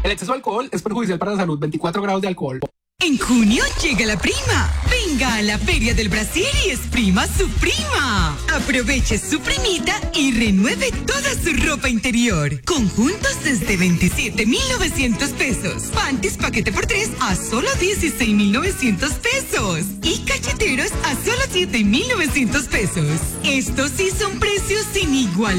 El exceso de alcohol es perjudicial para la salud. 24 grados de alcohol. En junio llega la prima. Venga a la Feria del Brasil y exprima su prima. Aproveche su primita y renueve toda su ropa interior. Conjuntos desde 27,900 pesos. Panties paquete por 3 a solo 16,900 pesos. Y cacheteros a solo 7,900 pesos. Estos sí son precios sin igual.